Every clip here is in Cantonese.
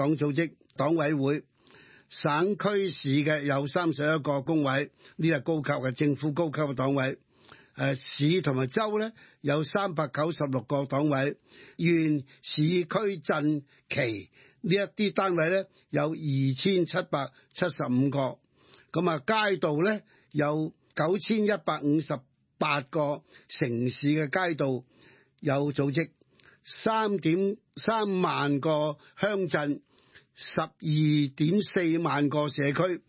黨組織黨委會，省區市嘅有31個工委，呢係高級嘅政府高級嘅黨委。市同埋州咧有396個黨委，縣市區鎮旗呢一啲單位咧有2775個，咁啊街道咧有9158個，城市嘅街道有組織3.3萬個鄉鎮，12.4萬個社區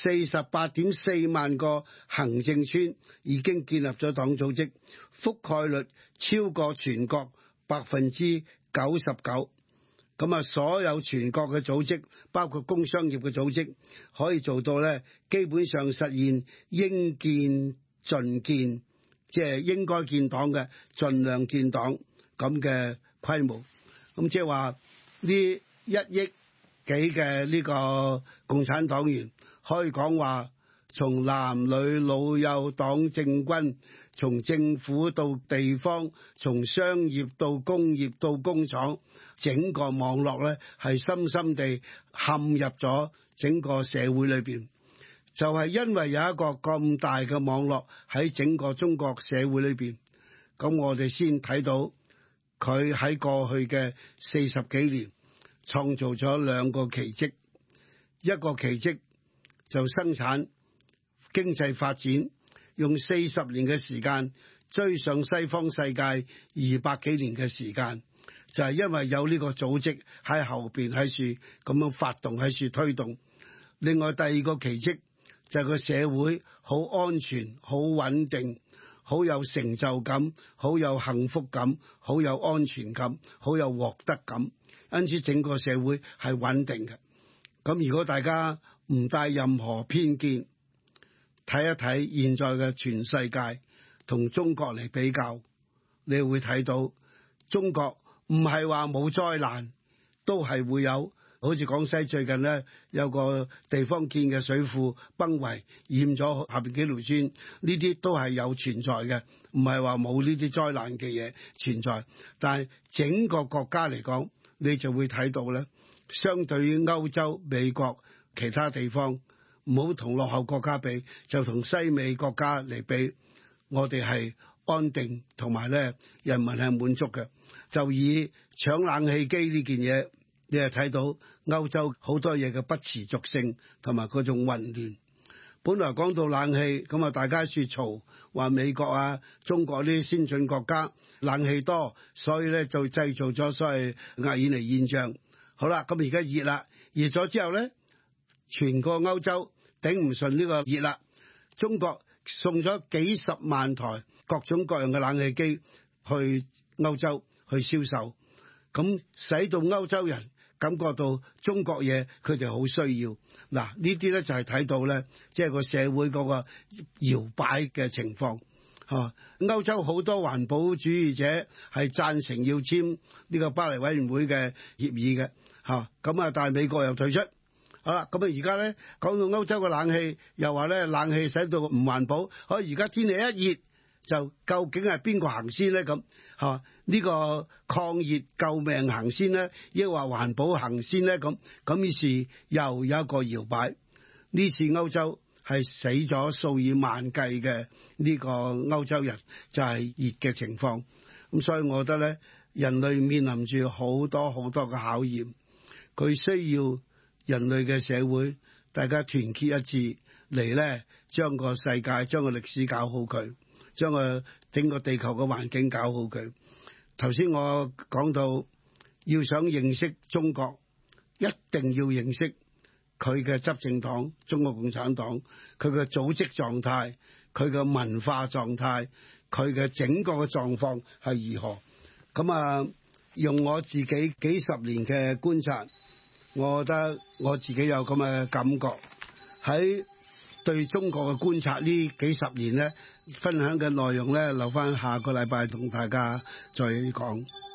，48.4萬個行政村已經建立咗黨組織，覆蓋率超過全國99%。咁啊，所有全國嘅組織，包括工商業嘅組織，可以做到咧，基本上實現應建盡建，即係應該建黨嘅，盡量建黨咁嘅規模。咁即係話呢1億幾嘅呢個共產黨員，可以講話從男女老幼黨政軍，從政府到地方，從商業到工業到工廠，整個網絡咧係深深地陷入咗整個社會裏邊。就係因為有一個咁大嘅網絡喺整個中國社會裏邊，咁我哋先睇到佢喺過去嘅40幾年創造咗2個奇蹟。一個奇蹟就生產經濟發展，用40年嘅時間追上西方世界200幾年嘅時間，就係因為有呢個組織喺後邊喺處咁樣發動喺處推動。另外第2個奇蹟就係個社會好安全、好穩定、好有成就感、好有幸福感、好有安全感、好有獲得感，因此整個社會係穩定嘅。咁如果大家唔帶任何偏見，睇一睇現在嘅全世界同中國嚟比較，你會睇到中國唔係話冇災難，都係會有。好似廣西最近呢，有個地方建嘅水庫崩圍，淹咗下邊幾條村，呢啲都係有存在嘅，唔係話冇呢啲災難嘅嘢存在。但係整個國家嚟講，你就會睇到咧，相對於歐洲、美國其他地方，唔好同落後國家比，就同西美國家嚟比，我哋係安定同埋咧人民係滿足嘅。就以搶冷氣機呢件嘢，你係睇到歐洲好多嘢嘅不持續性同埋嗰種混亂。本來講到冷氣咁啊，大家説嘈話美國啊、中國呢啲先進國家冷氣多，所以咧就製造咗所謂厄爾尼現象。好啦，咁而家熱啦，熱咗之後咧，全個歐洲頂唔順呢個熱啦，中國送咗幾十萬台各種各樣嘅冷氣機去歐洲去銷售，咁使到歐洲人感覺到中國嘢佢哋好需要。嗱，呢啲咧就係睇到咧，即係個社會嗰個搖擺嘅情況。歐洲好多環保主義者係贊成要簽呢個巴黎委員會嘅協議嘅，咁啊，但係美國又退出。好啦，咁啊，而家咧講到歐洲嘅冷氣，又話咧冷氣使到唔環保。而家天氣一熱，就究竟係邊個行先咧？咁呢個抗熱救命行先咧，抑或環保行先咧？咁於是又有一個搖擺。呢次歐洲係死咗數以萬計嘅呢個歐洲人，就係熱嘅情況。咁所以我覺得咧，人類面臨住好多好多嘅考驗，佢需要人類嘅社會大家團結一致嚟咧，將個世界、將個歷史搞好佢，將個整個地球嘅環境搞好佢。頭先我講到，要想認識中國，一定要認識佢嘅執政黨中國共產黨，佢嘅組織狀態，佢嘅文化狀態，佢嘅整個嘅狀況係如何。咁啊，用我自己幾十年嘅觀察，我覺得我自己有咁嘅感覺。喺對中國嘅觀察呢幾十年咧，分享嘅內容咧，留翻下個禮拜同大家再講。